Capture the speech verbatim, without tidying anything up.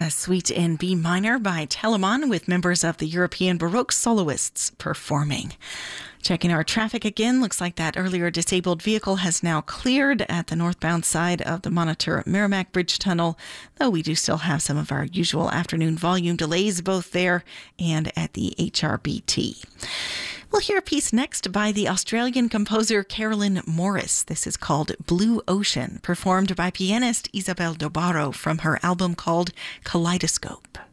A suite in B minor by Telemann with members of the European Baroque soloists performing. Checking our traffic again, looks like that earlier disabled vehicle has now cleared at the northbound side of the Monitor Merrimack Bridge Tunnel, though we do still have some of our usual afternoon volume delays both there and at the H R B T. We'll hear a piece next by the Australian composer Carolyn Morris. This is called Blue Ocean, performed by pianist Isabel Dobaro from her album called Kaleidoscope.